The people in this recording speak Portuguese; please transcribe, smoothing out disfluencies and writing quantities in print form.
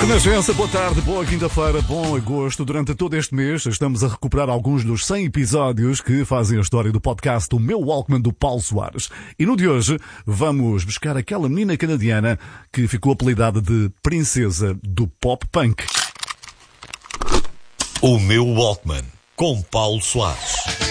Renascença, boa tarde, boa quinta-feira, bom agosto. Durante todo este mês estamos a recuperar alguns dos 100 episódios que fazem a história do podcast O Meu Walkman, do Paulo Soares. E no de hoje vamos buscar aquela menina canadiana que ficou apelidada de Princesa do Pop Punk. O Meu Walkman, com Paulo Soares.